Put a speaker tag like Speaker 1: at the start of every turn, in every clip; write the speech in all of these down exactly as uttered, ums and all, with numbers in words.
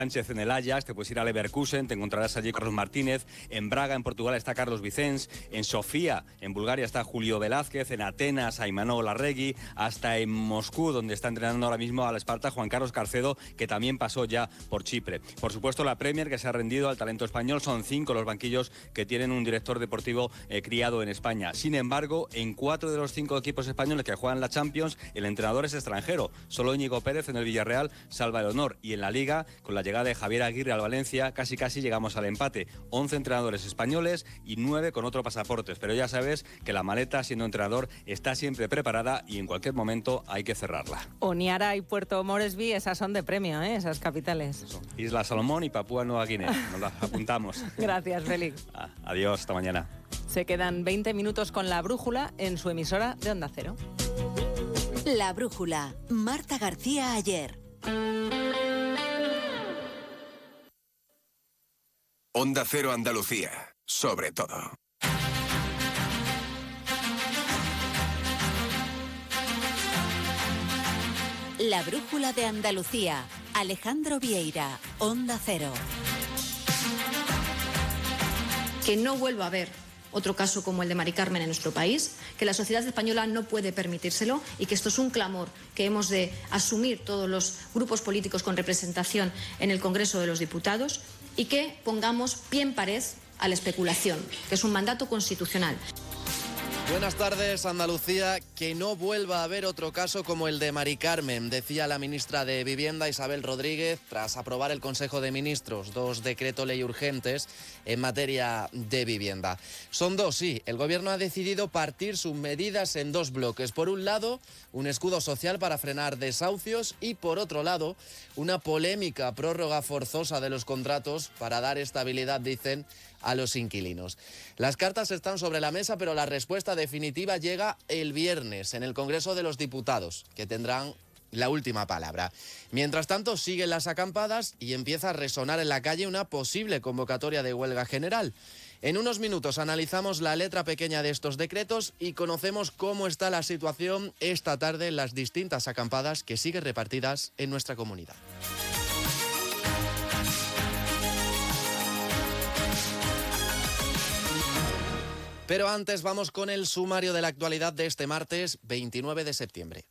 Speaker 1: Sánchez en el Ajax, te puedes ir al Leverkusen, te encontrarás allí Carlos Martínez, en Braga, en Portugal, está Carlos Vicens, en Sofía, en Bulgaria, está Julio Velázquez, en Atenas, Aymanol Arregui, hasta en Moscú, donde está entrenando ahora mismo al Sparta Juan Carlos Carcedo, que también pasó ya por Chipre. Por supuesto, la Premier, que se ha rendido al talento español, son cinco los banquillos que tienen un director deportivo eh, criado en España. Sin embargo, en cuatro de los cinco equipos españoles que juegan la Champions, el entrenador es extranjero. Solo Íñigo Pérez en el Villarreal salva el honor. Y en la Liga, con la llegada de Javier Aguirre al Valencia, casi casi llegamos al empate. once entrenadores españoles y nueve con otro pasaportes. Pero ya sabes que la maleta, siendo entrenador, está siempre preparada y en cualquier momento hay que cerrarla.
Speaker 2: Honiara y Puerto Moresby, esas son de premio, ¿eh? Esas capitales.
Speaker 1: Eso. Isla Salomón y Papúa Nueva Guinea. Nos las apuntamos.
Speaker 2: Gracias, Félix.
Speaker 1: Ah, adiós, hasta mañana.
Speaker 2: Se quedan veinte minutos con La Brújula en su emisora de Onda Cero.
Speaker 3: La Brújula. Marta García Ayer.
Speaker 4: Onda Cero Andalucía, sobre todo.
Speaker 3: La Brújula de Andalucía. Alejandro Vieira, Onda Cero.
Speaker 5: Que no vuelva a haber otro caso como el de Mari Carmen en nuestro país, que la sociedad española no puede permitírselo y que esto es un clamor que hemos de asumir todos los grupos políticos con representación en el Congreso de los Diputados y que pongamos pie en pared a la especulación, que es un mandato constitucional.
Speaker 6: Buenas tardes, Andalucía. Que no vuelva a haber otro caso como el de Mari Carmen, decía la ministra de Vivienda, Isabel Rodríguez, tras aprobar el Consejo de Ministros dos decretos ley urgentes en materia de vivienda. Son dos, sí. El Gobierno ha decidido partir sus medidas en dos bloques. Por un lado, un escudo social para frenar desahucios y, por otro lado, una polémica prórroga forzosa de los contratos para dar estabilidad, dicen, a los inquilinos. Las cartas están sobre la mesa, pero la respuesta definitiva llega el viernes en el Congreso de los Diputados, que tendrán la última palabra. Mientras tanto, siguen las acampadas y empieza a resonar en la calle una posible convocatoria de huelga general. En unos minutos analizamos la letra pequeña de estos decretos y conocemos cómo está la situación esta tarde en las distintas acampadas que siguen repartidas en nuestra comunidad. Pero antes vamos con el sumario de la actualidad de este martes veintinueve de septiembre.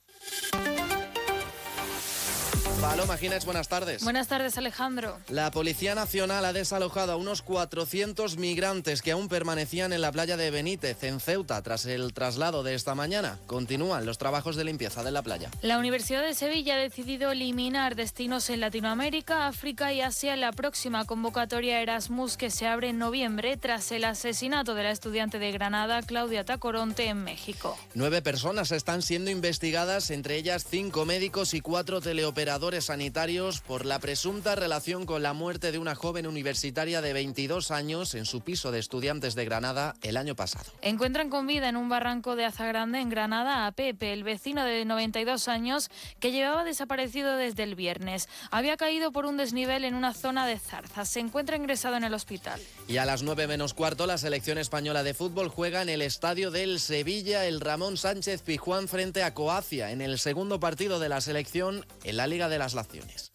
Speaker 6: Paloma Ginex, buenas tardes.
Speaker 7: Buenas tardes, Alejandro.
Speaker 6: La Policía Nacional ha desalojado a unos cuatrocientos migrantes que aún permanecían en la playa de Benítez, en Ceuta, tras el traslado de esta mañana. Continúan los trabajos de limpieza de la playa.
Speaker 7: La Universidad de Sevilla ha decidido eliminar destinos en Latinoamérica, África y Asia en la próxima convocatoria Erasmus que se abre en noviembre tras el asesinato de la estudiante de Granada, Claudia Tacoronte, en México.
Speaker 6: Nueve personas están siendo investigadas, entre ellas cinco médicos y cuatro teleoperadores sanitarios por la presunta relación con la muerte de una joven universitaria de veintidós años en su piso de estudiantes de Granada el año pasado.
Speaker 7: Encuentran con vida en un barranco de Azagrande, en Granada, a Pepe, el vecino de noventa y dos años que llevaba desaparecido desde el viernes. Había caído por un desnivel en una zona de Zarza. Se encuentra ingresado en el hospital.
Speaker 6: Y a las nueve menos cuarto, la selección española de fútbol juega en el estadio del Sevilla el Ramón Sánchez Pizjuán frente a Croacia en el segundo partido de la selección en la Liga de las Naciones.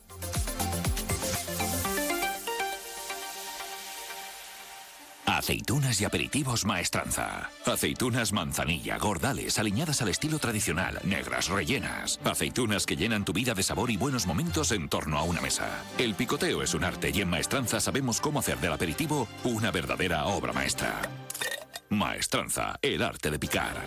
Speaker 8: Aceitunas y aperitivos Maestranza. Aceitunas manzanilla, gordales, aliñadas al estilo tradicional, negras, rellenas. Aceitunas que llenan tu vida de sabor y buenos momentos en torno a una mesa. El picoteo es un arte y en Maestranza sabemos cómo hacer del aperitivo una verdadera obra maestra. Maestranza, el arte de picar.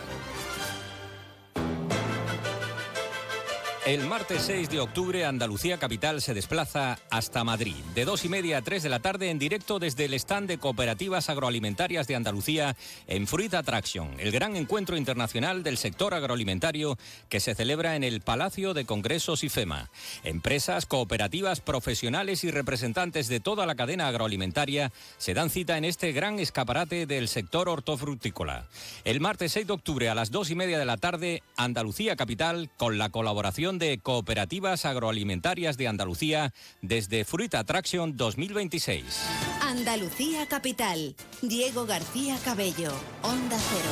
Speaker 9: El martes seis de octubre, Andalucía Capital se desplaza hasta Madrid. De dos y media a tres de la tarde, en directo desde el stand de Cooperativas Agroalimentarias de Andalucía en Fruit Attraction, el gran encuentro internacional del sector agroalimentario que se celebra en el Palacio de Congresos IFEMA. Empresas, cooperativas, profesionales y representantes de toda la cadena agroalimentaria se dan cita en este gran escaparate del sector hortofrutícola. El martes seis de octubre a las dos y media de la tarde, Andalucía Capital, con la colaboración de Cooperativas Agroalimentarias de Andalucía desde Fruit Attraction dos mil veintiséis.
Speaker 3: Andalucía Capital. Diego García Cabello, Onda Cero.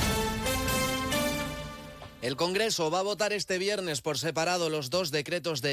Speaker 6: El Congreso va a votar este viernes por separado los dos decretos de